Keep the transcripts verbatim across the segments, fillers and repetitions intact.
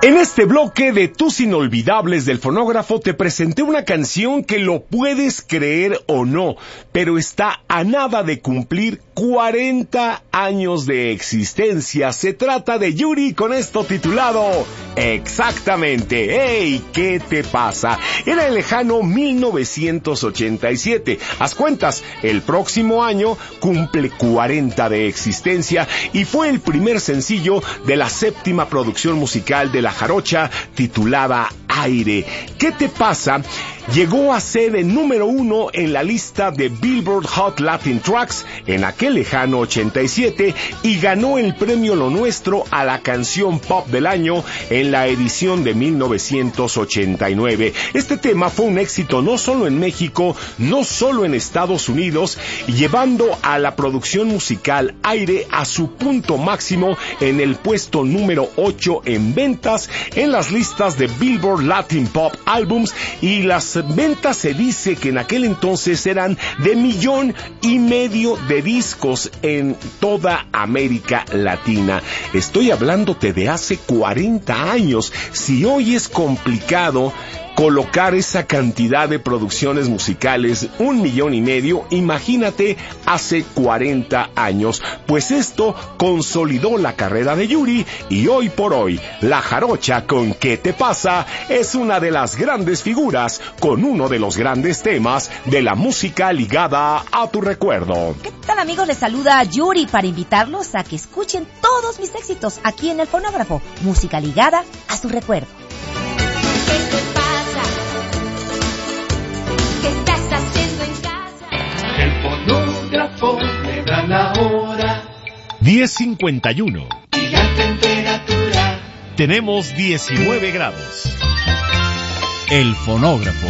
En este bloque de Tus Inolvidables del Fonógrafo te presenté una canción que lo puedes creer o no, pero está a nada de cumplir cuarenta años de existencia. Se trata de Yuri con esto titulado Exactamente. ¡Ey! ¿Qué te pasa? Era el lejano mil novecientos ochenta y siete. Haz cuentas, el próximo año cumple cuarenta de existencia y fue el primer sencillo de la séptima producción musical de La Jarocha titulada Aire. ¿Qué te pasa? Llegó a ser el número uno en la lista de Billboard Hot Latin Tracks en aquel lejano ochenta y siete y ganó el premio Lo Nuestro a la canción pop del año en la edición de mil novecientos ochenta y nueve. Este tema fue un éxito no solo en México, no solo en Estados Unidos, llevando a la producción musical Aire a su punto máximo en el puesto número ocho en ventas en las listas de Billboard Latin Pop Albums, y las ventas se dice que en aquel entonces eran de millón y medio de discos en toda América Latina. Estoy hablándote de hace cuarenta años. Si hoy es complicado colocar esa cantidad de producciones musicales, un millón y medio, imagínate hace cuarenta años. Pues esto consolidó la carrera de Yuri y hoy por hoy, La Jarocha con ¿Qué te pasa? Es una de las grandes figuras con uno de los grandes temas de la música ligada a tu recuerdo. ¿Qué tal, amigos? Les saluda Yuri para invitarlos a que escuchen todos mis éxitos aquí en el Fonógrafo, música ligada a su recuerdo. Fonógrafo me da la hora. diez cincuenta y uno. Y la temperatura. Tenemos diecinueve grados. El Fonógrafo.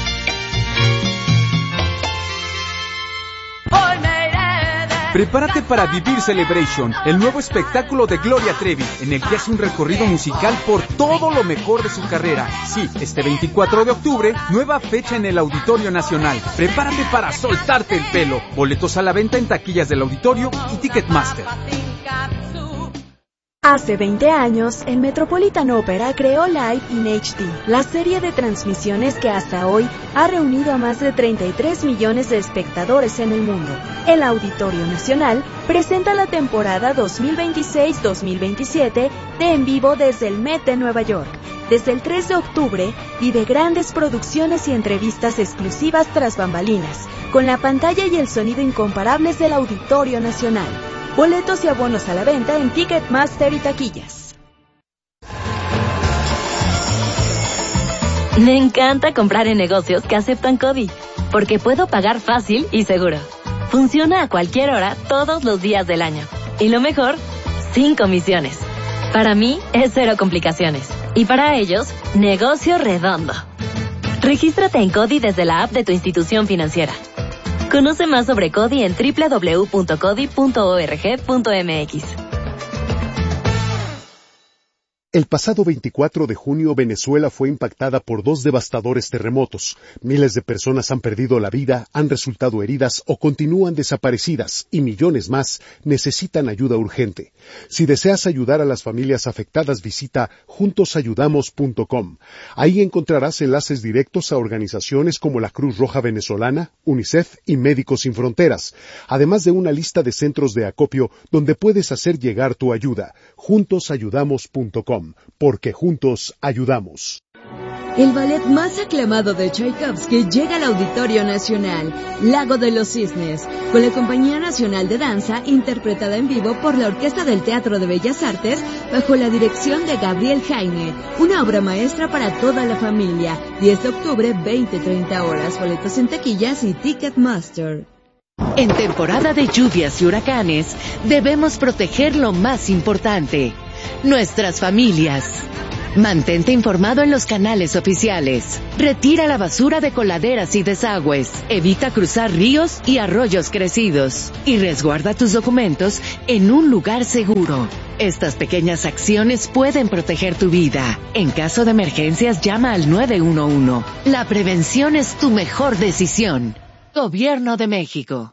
Prepárate para vivir Celebration, el nuevo espectáculo de Gloria Trevi, en el que hace un recorrido musical por todo lo mejor de su carrera. Sí, este veinticuatro de octubre, nueva fecha en el Auditorio Nacional. Prepárate para soltarte el pelo. Boletos a la venta en taquillas del auditorio y Ticketmaster. Hace veinte años, el Metropolitan Opera creó Live in H D, la serie de transmisiones que hasta hoy ha reunido a más de treinta y tres millones de espectadores en el mundo. El Auditorio Nacional presenta la temporada dos mil veintiséis dos mil veintisiete de En Vivo desde el Met de Nueva York. Desde el tres de octubre, vive grandes producciones y entrevistas exclusivas tras bambalinas, con la pantalla y el sonido incomparables del Auditorio Nacional. Boletos y abonos a la venta en Ticketmaster y taquillas. Me encanta comprar en negocios que aceptan CODI, porque puedo pagar fácil y seguro. Funciona a cualquier hora, todos los días del año. Y lo mejor, sin comisiones. Para mí, es cero complicaciones. Y para ellos, negocio redondo. Regístrate en CODI desde la app de tu institución financiera. Conoce más sobre CODI en doble u doble u doble u punto codi punto org punto m x. El pasado veinticuatro de junio, Venezuela fue impactada por dos devastadores terremotos. Miles de personas han perdido la vida, han resultado heridas o continúan desaparecidas, y millones más necesitan ayuda urgente. Si deseas ayudar a las familias afectadas, visita juntos ayudamos punto com. Ahí encontrarás enlaces directos a organizaciones como la Cruz Roja Venezolana, UNICEF y Médicos Sin Fronteras, además de una lista de centros de acopio donde puedes hacer llegar tu ayuda. juntos ayudamos punto com. Porque juntos ayudamos. El ballet más aclamado de Tchaikovsky llega al Auditorio Nacional, Lago de los Cisnes, con la Compañía Nacional de Danza, interpretada en vivo por la Orquesta del Teatro de Bellas Artes, bajo la dirección de Gabriel Jaime, una obra maestra para toda la familia. diez de octubre, veinte a treinta horas, boletos en taquillas y Ticketmaster. En temporada de lluvias y huracanes, debemos proteger lo más importante: nuestras familias. Mantente informado en los canales oficiales. Retira la basura de coladeras y desagües. Evita cruzar ríos y arroyos crecidos. Y resguarda tus documentos en un lugar seguro. Estas pequeñas acciones pueden proteger tu vida. En caso de emergencias, llama al nueve uno uno. La prevención es tu mejor decisión. Gobierno de México.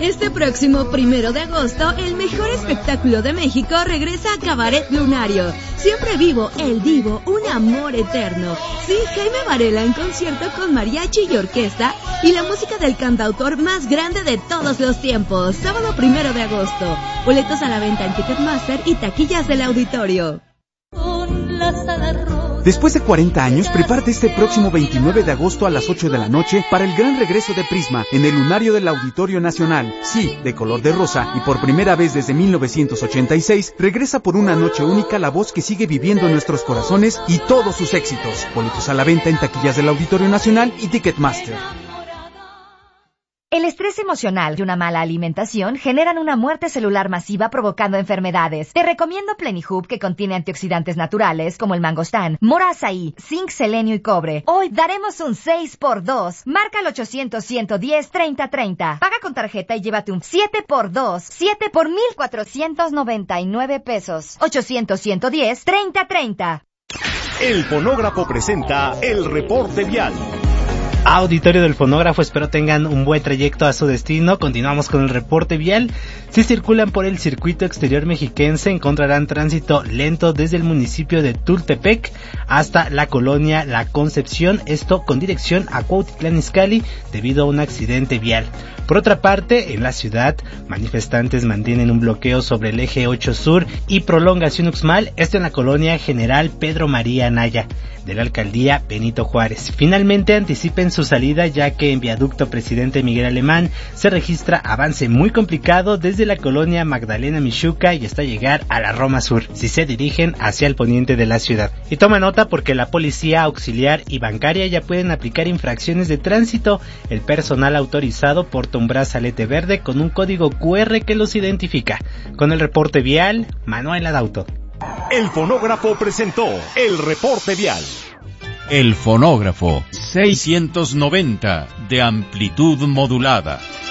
Este próximo primero de agosto, el mejor espectáculo de México regresa a Cabaret Lunario. Siempre vivo, el divo, un amor eterno. Sí, Jaime Varela en concierto con mariachi y orquesta y la música del cantautor más grande de todos los tiempos. Sábado primero de agosto. Boletos a la venta en Ticketmaster y taquillas del auditorio. Después de cuarenta años, prepárate este próximo veintinueve de agosto a las ocho de la noche para el gran regreso de Prisma en el Lunario del Auditorio Nacional. Sí, de color de rosa, y por primera vez desde mil novecientos ochenta y seis, regresa por una noche única la voz que sigue viviendo en nuestros corazones y todos sus éxitos. Boletos a la venta en taquillas del Auditorio Nacional y Ticketmaster. El estrés emocional y una mala alimentación generan una muerte celular masiva provocando enfermedades. Te recomiendo Plenihub, que contiene antioxidantes naturales como el mangostán, mora azaí, zinc, selenio y cobre. Hoy daremos un seis por dos. Marca el ochocientos, ciento diez, treinta treinta. Paga con tarjeta y llévate un siete por dos. siete por mil cuatrocientos noventa y nueve pesos. ochocientos, ciento diez, treinta treinta. El Fonógrafo presenta el reporte vial. Auditorio del Fonógrafo, espero tengan un buen trayecto a su destino. Continuamos con el reporte vial. Si circulan por el circuito exterior mexiquense, encontrarán tránsito lento desde el municipio de Tultepec hasta la colonia La Concepción, esto con dirección a Cuautitlán Izcalli debido a un accidente vial. Por otra parte, en la ciudad, manifestantes mantienen un bloqueo sobre el eje ocho Sur y prolongación Uxmal, esto en la colonia General Pedro María Anaya de la alcaldía Benito Juárez. Finalmente anticipen su salida, ya que en viaducto Presidente Miguel Alemán se registra avance muy complicado desde la colonia Magdalena Mixhuca y hasta llegar a la Roma Sur, si se dirigen hacia el poniente de la ciudad. Y toma nota porque la policía auxiliar y bancaria ya pueden aplicar infracciones de tránsito. El personal autorizado porta un brazalete verde con un código cu erre que los identifica. Con el reporte vial, Manuel Adauto. El Fonógrafo presentó el reporte vial. El Fonógrafo seiscientos noventa de amplitud modulada.